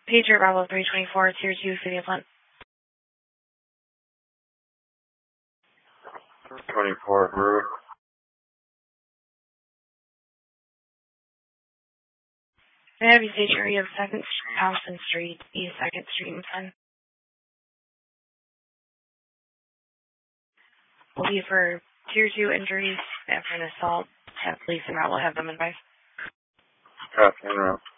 Patriot Bravo 324, Tier 2, City of Flint. 24, Brew. May I have you state your area of 2nd Towson Street, East 2nd Street in Flint? Will be for Tier 2 injuries after an assault. Have police and route will have them advised. Copy, en route.